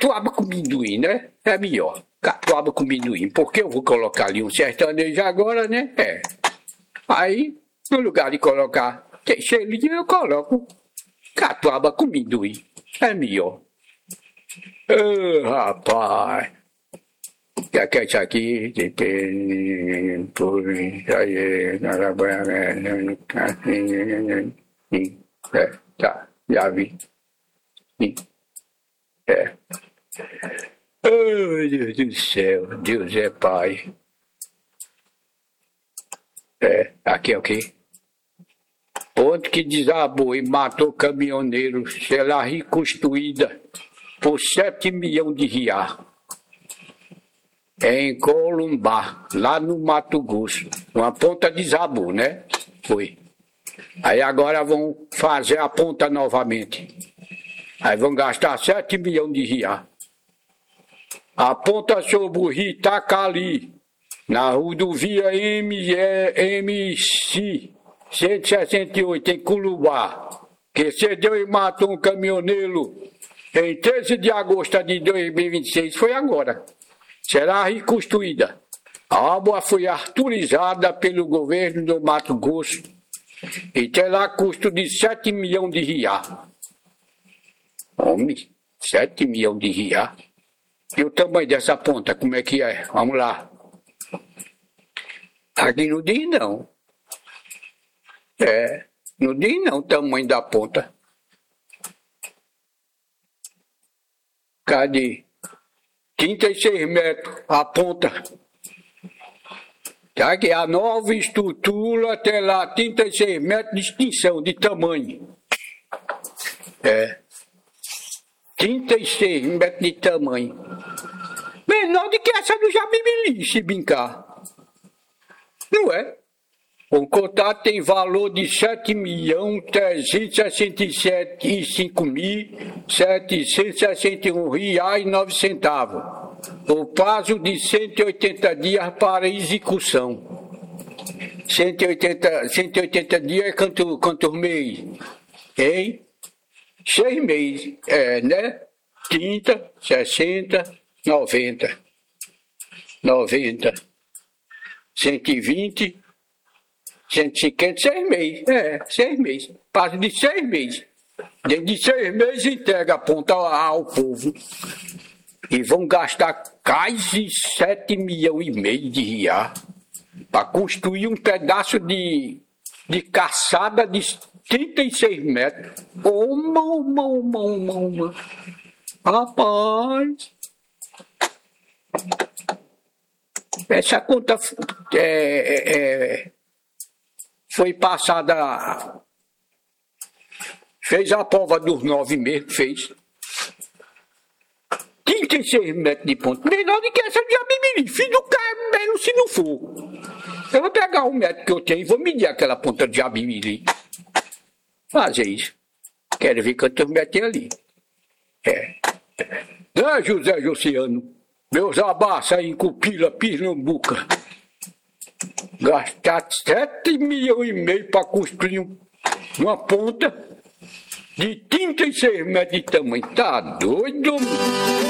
catuaba com amendoim, né? É melhor. Catuaba com amendoim. Porque eu vou colocar ali um sertanejo agora, né? Aí, no lugar de colocar Teixeirinha, eu coloco catuaba com amendoim. É melhor. Rapaz. Que é isso aqui? Tá, já vi. Oh, Deus do céu, Deus é Pai. Aqui é o quê? Ponte que desabou e matou caminhoneiro, será reconstruída por 7 milhões de reais. Em Corumbá, lá no Mato Grosso. Uma ponta desabou, né? Foi. Aí agora vão fazer a ponta novamente. Aí vão gastar 7 milhões de reais. A ponta sobre o rio Itacali, na rodovia MC 168, em Curumbá, que cedeu e matou um caminhoneiro em 13 de agosto de 2026, foi agora. Será reconstruída. A obra foi autorizada pelo governo do Mato Grosso e terá custo de 7 milhões de reais. Homem, 7 milhões de reais. E o tamanho dessa ponta, como é que é? Vamos lá. Aqui não diz não. Não diz não o tamanho da ponta. Cadê? 36 metros a ponta. Tá que a nova estrutura terá 36 metros de extensão, de tamanho. 36 metros de tamanho. Menor do que essa do Jabimili, se brincar. Não é? O contrato tem valor de 7.365.761,09. O prazo de 180 dias para execução. 180 dias é quantos meses? Hein? 6 meses, né? 30, 60, 90, 120, 150, 6 meses. 6 meses. Prazo de 6 meses. Dentro de 6 meses entrega a ponta ao povo. E vão gastar quase 7 milhões e meio de reais para construir um pedaço de caçada de 36 metros. Uma. Rapaz. Essa conta foi passada. Fez a prova dos 9 meses, fez. 36 metros de ponto. Menor do que essa de Jabimili. Filho do cara, mesmo se não for. Eu vou pegar o metro que eu tenho e vou medir aquela ponta de Jabimili. Fazer isso. Quero ver quantos metros tem ali. José Josiano. Meus abaixos aí em Cupila, Pernambuco. Gastar 7 milhões e meio para construir uma ponta de 36 metros de tamanho. Tá doido?